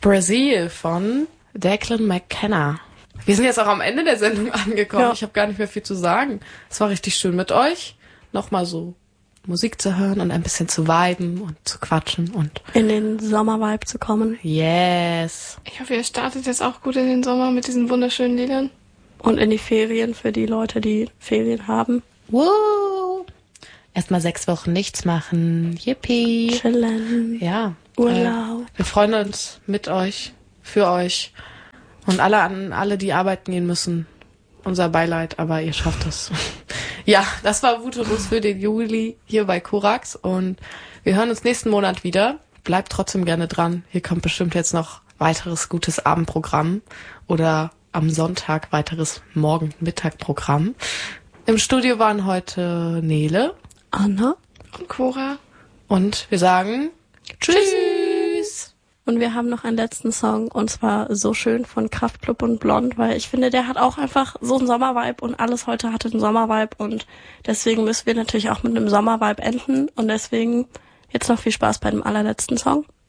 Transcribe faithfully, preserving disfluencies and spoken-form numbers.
Brazil von Declan McKenna. Wir sind jetzt auch am Ende der Sendung angekommen. Ja. Ich habe gar nicht mehr viel zu sagen. Es war richtig schön mit euch. Nochmal so Musik zu hören und ein bisschen zu viben und zu quatschen und in den Sommervibe zu kommen. Yes. Ich hoffe, ihr startet jetzt auch gut in den Sommer mit diesen wunderschönen Liedern. Und in die Ferien für die Leute, die Ferien haben. Woo! Erstmal sechs Wochen nichts machen. Yippie. Chillen. Ja. Urlaub. Äh, wir freuen uns mit euch, für euch und alle an alle, die arbeiten gehen müssen. Unser Beileid, aber ihr schafft es. Ja, das war Wutlos für den Juli hier bei Korax und wir hören uns nächsten Monat wieder. Bleibt trotzdem gerne dran. Hier kommt bestimmt jetzt noch weiteres gutes Abendprogramm oder am Sonntag weiteres Morgen-Mittag-Programm. Im Studio waren heute Nele, Anna und Cora und wir sagen Tschüss. Und wir haben noch einen letzten Song, und zwar So schön von Kraftklub und Blond, weil ich finde, der hat auch einfach so einen Sommervibe und alles heute hatte einen Sommervibe und deswegen müssen wir natürlich auch mit einem Sommervibe enden und deswegen jetzt noch viel Spaß bei dem allerletzten Song.